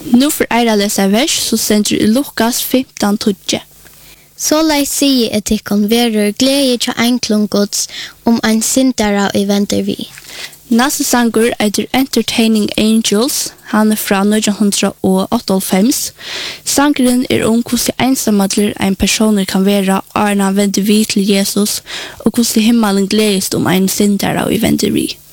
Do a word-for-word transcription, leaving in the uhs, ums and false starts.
Nu for eira lesa vers, så sender i Lukas femton tjugo. Så lai sige etikon verur glede til enklung gods om ein sindara i venter vi. Neste sanger er Entertaining Angels, han er fra nitton åttaoghalvfems. Sangeren er om hvordan ensamadler en person kan være når han vender vi til Jesus, og hvordan himmelen gledes om en syndere i venter vi.